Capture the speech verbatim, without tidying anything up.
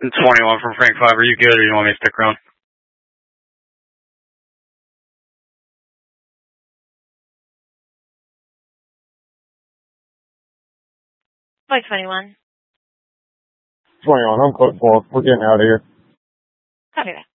twenty-one from Frank five, are you good or do you want me to stick around? Like twenty-one. twenty-one, I'm code four. We're getting out of here. Copy that.